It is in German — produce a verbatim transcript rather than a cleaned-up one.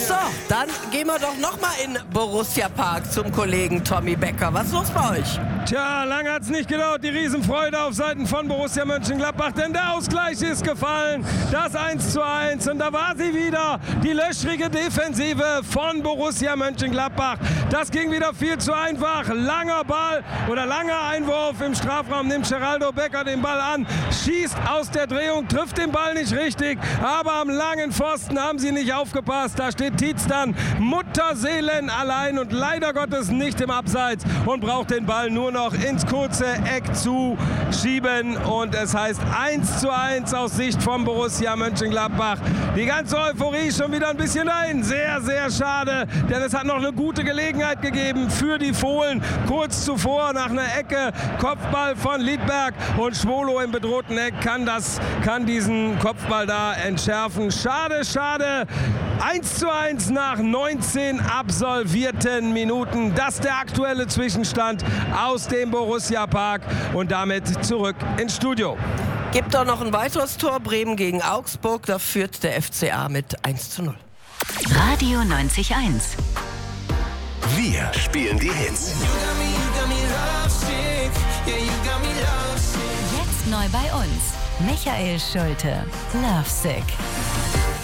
So, dann gehen wir doch nochmal in Borussia Park zum Kollegen Tommy Becker. Was ist los bei euch? Tja, lange hat's nicht gedauert, die Riesenfreude auf Seiten von Borussia Mönchengladbach, denn der Ausgleich ist gefallen, das eins zu eins und da war sie wieder, die löchrige Defensive von Borussia Mönchengladbach. Das ging wieder viel zu einfach, langer Ball oder langer Einwurf im Strafraum, nimmt Geraldo Becker den Ball an, schießt aus der Drehung, trifft den Ball nicht richtig, aber am langen Pfosten haben sie nicht aufgepasst, da steht Tietz dann Mutterseelen allein und leider Gottes nicht im Abseits und braucht den Ball nur noch ins kurze Eck zu schieben und es heißt eins zu eins aus Sicht von Borussia Mönchengladbach. Die ganze Euphorie schon wieder ein bisschen dahin. Sehr, sehr schade, denn es hat noch eine gute Gelegenheit gegeben für die Fohlen. Kurz zuvor nach einer Ecke, Kopfball von Liedberg und Schwolo im bedrohten Eck kann, das, kann diesen Kopfball da entschärfen. Schade, schade. eins zu eins nach neunzehn absolvierten Minuten. Das ist der aktuelle Zwischenstand aus dem Borussia Park und damit zurück ins Studio. Gibt doch noch ein weiteres Tor, Bremen gegen Augsburg. Da führt der F C A mit eins zu null. Radio neunzig Komma eins. Wir spielen die Hits. Jetzt neu bei uns. Michael Schulte. Lovesick.